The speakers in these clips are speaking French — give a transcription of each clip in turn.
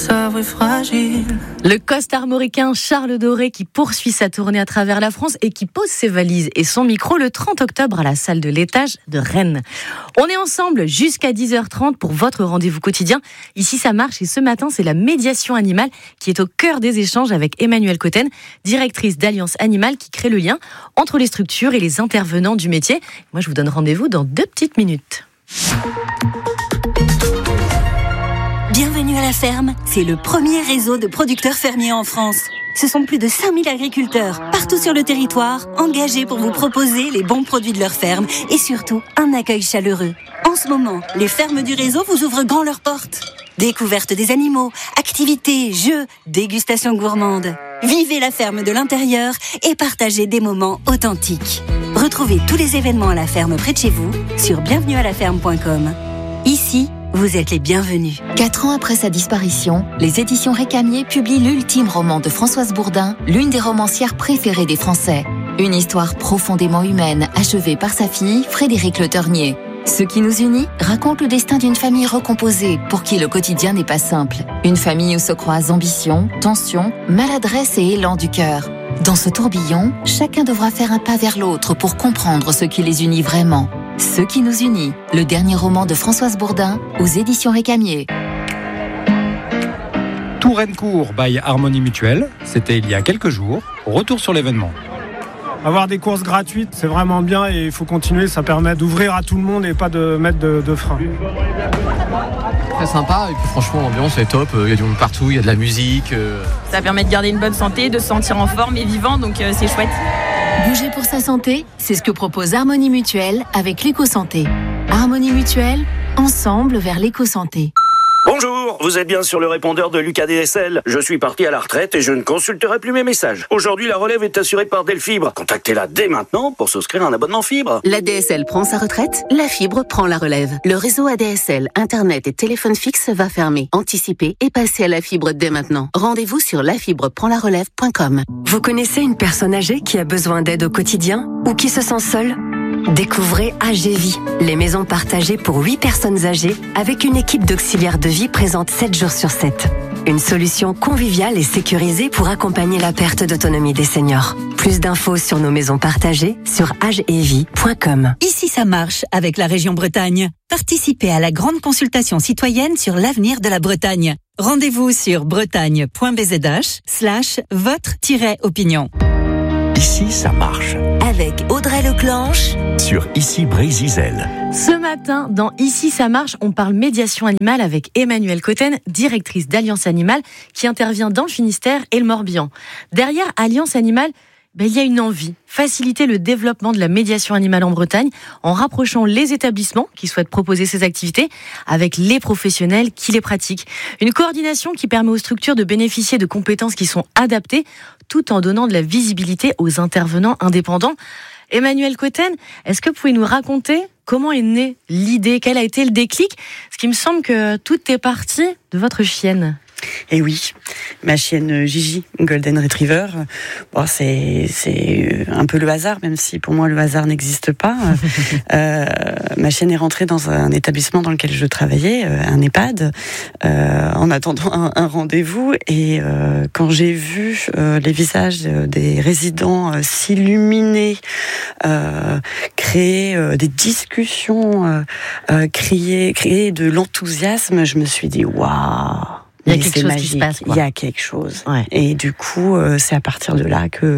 cerveau est fragile. Le coste-armoricain Charles Doré qui poursuit sa tournée à travers la France et qui pose ses valises et son micro le 30 octobre à la salle de l'Étage de Rennes. On est ensemble jusqu'à 10h30 pour votre rendez-vous quotidien. Ici, ça marche et ce matin, c'est la médiation animale qui est au cœur des échanges avec Emmanuelle Cotten, directrice d'Alliance Animale qui crée le lien entre les structures et les intervenants du métier. Moi, je vous donne rendez-vous dans 2 petites minutes. Bienvenue à la ferme, c'est le premier réseau de producteurs fermiers en France. Ce sont plus de 5000 agriculteurs, partout sur le territoire, engagés pour vous proposer les bons produits de leur ferme et surtout un accueil chaleureux. En ce moment, les fermes du réseau vous ouvrent grand leurs portes. Découverte des animaux, activités, jeux, dégustations gourmandes. Vivez la ferme de l'intérieur et partagez des moments authentiques. Retrouvez tous les événements à la ferme près de chez vous sur bienvenualaferme.com. Ici, vous êtes les bienvenus. 4 ans après sa disparition, les éditions Récamier publient l'ultime roman de Françoise Bourdin, l'une des romancières préférées des Français. Une histoire profondément humaine, achevée par sa fille, Frédérique Le Ternier. Ce qui nous unit raconte le destin d'une famille recomposée, pour qui le quotidien n'est pas simple. Une famille où se croisent ambition, tension, maladresse et élan du cœur. Dans ce tourbillon, chacun devra faire un pas vers l'autre pour comprendre ce qui les unit vraiment. Ce qui nous unit, le dernier roman de Françoise Bourdin aux éditions Récamier. Touraine-Court by Harmonie Mutuelle, c'était il y a quelques jours. Retour sur l'événement. Avoir des courses gratuites, c'est vraiment bien et il faut continuer, ça permet d'ouvrir à tout le monde et pas de mettre de frein. Très sympa et puis franchement l'ambiance est top, il y a du monde partout, il y a de la musique. Ça permet de garder une bonne santé, de se sentir en forme et vivant, donc c'est chouette. Bouger pour sa santé, c'est ce que propose Harmonie Mutuelle avec l'éco-santé. Harmonie Mutuelle, ensemble vers l'éco-santé. Bonjour, vous êtes bien sur le répondeur de Lucas DSL. Je suis parti à la retraite et je ne consulterai plus mes messages. Aujourd'hui, la relève est assurée par Delfibre. Contactez-la dès maintenant pour souscrire un abonnement fibre. La DSL prend sa retraite, la fibre prend la relève. Le réseau ADSL, Internet et téléphone fixe va fermer. Anticipez et passez à la fibre dès maintenant. Rendez-vous sur lafibreprendlarelève.com. Vous connaissez une personne âgée qui a besoin d'aide au quotidien ou qui se sent seule ? Découvrez AGVie, les maisons partagées pour 8 personnes âgées avec une équipe d'auxiliaires de vie présente 7 jours sur 7. Une solution conviviale et sécurisée pour accompagner la perte d'autonomie des seniors. Plus d'infos sur nos maisons partagées sur agevie.com. Ici, ça marche avec la région Bretagne. Participez à la grande consultation citoyenne sur l'avenir de la Bretagne. Rendez-vous sur bretagne.bzh/votre-opinion. Ici, ça marche. Avec Audrey Leclanche sur Ici Brézizel. Ce matin, dans Ici ça marche, on parle médiation animale avec Emmanuelle Cotten, directrice d'Alliance Animale, qui intervient dans le Finistère et le Morbihan. Derrière Alliance Animale, il y a une envie, faciliter le développement de la médiation animale en Bretagne en rapprochant les établissements qui souhaitent proposer ces activités avec les professionnels qui les pratiquent. Une coordination qui permet aux structures de bénéficier de compétences qui sont adaptées tout en donnant de la visibilité aux intervenants indépendants. Emmanuelle Cotten, est-ce que vous pouvez nous raconter comment est née l'idée, quel a été le déclic ? Parce qu'il me semble que tout est parti de votre chienne. Et oui, ma chienne Gigi, Golden Retriever, c'est un peu le hasard, même si pour moi le hasard n'existe pas. Ma chienne est rentrée dans un établissement dans lequel je travaillais, un EHPAD, en attendant un rendez-vous. Et quand j'ai vu les visages des résidents s'illuminer, créer des discussions, créer de l'enthousiasme, le chien dit waouh. Il y a quelque chose qui se passe, quoi. Il y a quelque chose. Ouais. Et du coup, c'est à partir de là que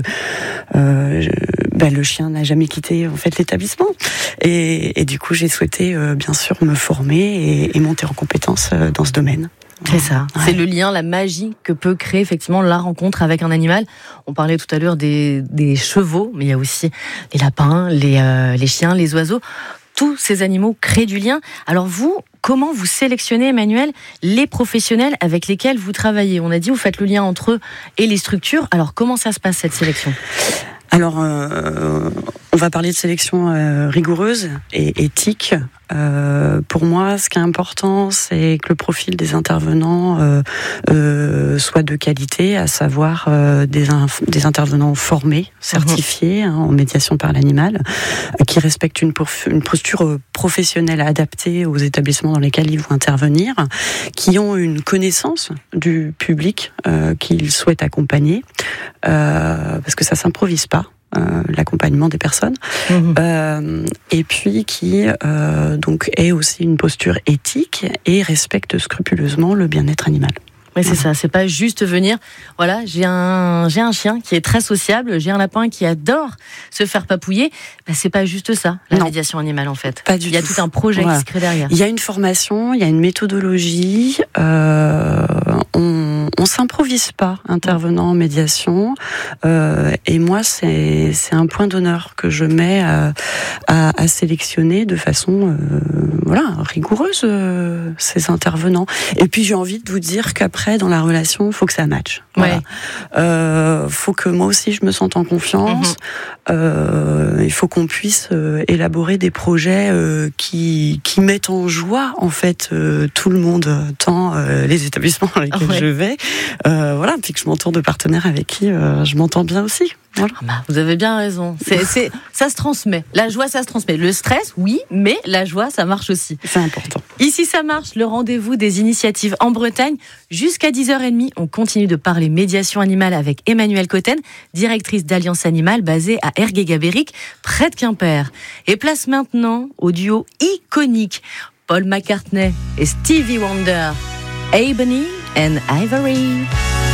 le chien n'a jamais quitté en fait l'établissement. Et du coup, j'ai souhaité bien sûr me former et monter en compétences dans ce domaine. C'est ça. Ouais. C'est le lien, la magie que peut créer effectivement la rencontre avec un animal. On parlait tout à l'heure des chevaux, mais il y a aussi les lapins, les chiens, les oiseaux. Tous ces animaux créent du lien. Alors vous, comment vous sélectionnez, Emmanuelle, les professionnels avec lesquels vous travaillez ? On a dit, vous faites le lien entre eux et les structures. Alors comment ça se passe, cette sélection ? Alors, On va parler de sélection rigoureuse et éthique. Pour moi, ce qui est important, c'est que le profil des intervenants soit de qualité, à savoir des intervenants formés, certifiés en médiation par l'animal, qui respectent une posture professionnelle adaptée aux établissements dans lesquels ils vont intervenir, qui ont une connaissance du public qu'ils souhaitent accompagner, parce que ça s'improvise pas. L'accompagnement des personnes, et puis qui donc ait aussi une posture éthique et respecte scrupuleusement le bien-être animal. Oui, c'est ça. C'est pas juste venir. Voilà, j'ai un chien qui est très sociable, j'ai un lapin qui adore se faire papouiller. C'est pas juste ça, la médiation animale en fait. Pas du tout. Il y a tout un projet qui se crée derrière. Il y a une formation, il y a une méthodologie. On s'improvise pas intervenant en médiation. Et moi, c'est un point d'honneur que je mets à sélectionner de façon rigoureuse ces intervenants. Et puis j'ai envie de vous dire qu'après dans la relation, il faut que ça matche. Voilà. Faut que moi aussi je me sente en confiance. Il faut qu'on puisse élaborer des projets qui mettent en joie en fait tout le monde, tant les établissements dans lesquels je vais, puis que je m'entoure de partenaires avec qui je m'entends bien aussi. Voilà. Vous avez bien raison. Ça se transmet. La joie, ça se transmet. Le stress, oui, mais la joie, ça marche aussi. C'est important. Ici, ça marche. Le rendez-vous des initiatives en Bretagne. Jusqu'à 10h30, on continue de parler médiation animale avec Emmanuelle Cotten, directrice d'Alliance Animale basée à Ergué-Gabéric, près de Quimper. Et place maintenant au duo iconique Paul McCartney et Stevie Wonder, Ebony and Ivory.